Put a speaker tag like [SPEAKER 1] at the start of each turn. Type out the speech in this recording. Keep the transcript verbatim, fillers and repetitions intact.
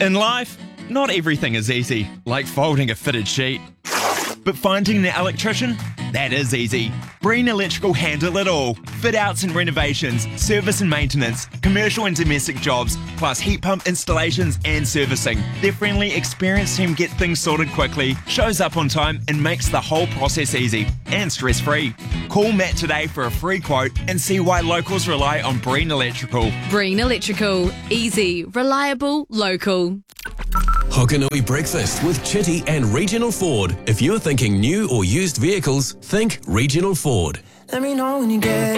[SPEAKER 1] In life, not everything is easy, like folding a fitted sheet. But finding an electrician? That is easy. Breen Electrical handle it all. Fit outs and renovations, service and maintenance, commercial and domestic jobs, plus heat pump installations and servicing. Their friendly, experienced team get things sorted quickly, shows up on time and makes the whole process easy and stress-free. Call Matt today for a free quote and see why locals rely on Breen Electrical.
[SPEAKER 2] Breen Electrical. Easy, reliable, local.
[SPEAKER 3] Hokanui Breakfast with Chitty and Regional Ford. If you're thinking new or used vehicles, think Regional Ford.
[SPEAKER 4] Let me know when you get